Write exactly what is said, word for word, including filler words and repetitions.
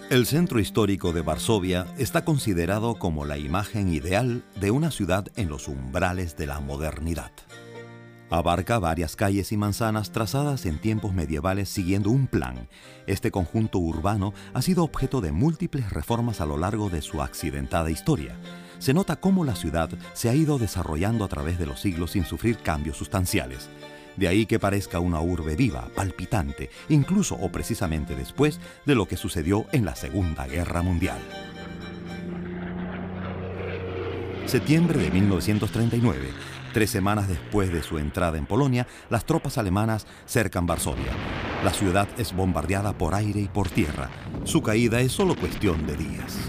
El centro histórico de Varsovia está considerado como la imagen ideal de una ciudad en los umbrales de la modernidad. Abarca varias calles y manzanas trazadas en tiempos medievales siguiendo un plan. Este conjunto urbano ha sido objeto de múltiples reformas a lo largo de su accidentada historia. Se nota cómo la ciudad se ha ido desarrollando a través de los siglos sin sufrir cambios sustanciales. De ahí que parezca una urbe viva, palpitante, incluso o precisamente después de lo que sucedió en la Segunda Guerra Mundial. Septiembre de mil novecientos treinta y nueve. Tres semanas después de su entrada en Polonia, las tropas alemanas cercan Varsovia. La ciudad es bombardeada por aire y por tierra. Su caída es solo cuestión de días.